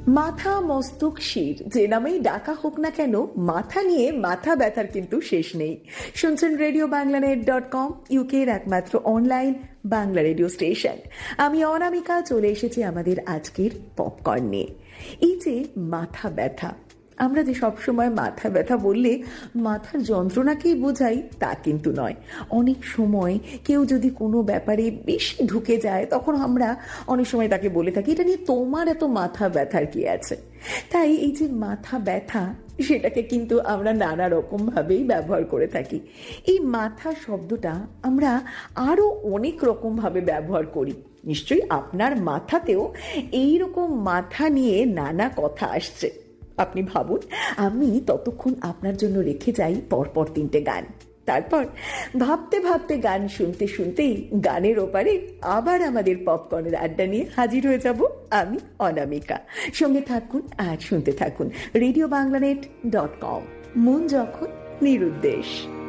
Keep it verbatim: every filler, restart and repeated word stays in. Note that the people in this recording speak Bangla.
মাথা, মস্তক, শির যে নামেই ডাকা হোক না কেন, মাথা নিয়ে মাথা ব্যথার কিন্তু শেষ নেই। শুনছেন radio Bangla net dot com, ইউকের একমাত্র অনলাইন বাংলা রেডিও স্টেশন। আমি অনামিকা চলে এসেছি আমাদের আজকের পপকর্ন নিয়ে। এই যে মাথা ব্যথা, আমরা যে সবসময় মাথা ব্যথা বললে মাথার যন্ত্রণাকেই বোঝাই তা কিন্তু নয়। অনেক সময় কেউ যদি কোনো ব্যাপারে বেশি ঢুকে যায়, তখন আমরা অনেক সময় তাকে বলে থাকি, এটা নিয়ে তোমার এত মাথা ব্যথার কি আছে। তাই এই যে মাথা ব্যথা, সেটাকে কিন্তু আমরা নানা রকমভাবেই ব্যবহার করে থাকি। এই মাথা শব্দটা আমরা আরও অনেক রকমভাবে ব্যবহার করি। নিশ্চয়ই আপনার মাথাতেও এইরকম মাথা নিয়ে নানা কথা আসছে। আপনি ভাবুন, আমি ততক্ষণ আপনার জন্য রেখে যাই পরপর তিনটে গান। তারপর ভাবতে ভাবতে গান শুনতে শুনতেই গানের ওপারে আবার আমাদের পপকর্নের আড্ডা নিয়ে হাজির হয়ে যাব আমি অনামিকা। সঙ্গে থাকুন আর শুনতে থাকুন radio Bangla net dot com, মন যখন নিরুদ্দেশ।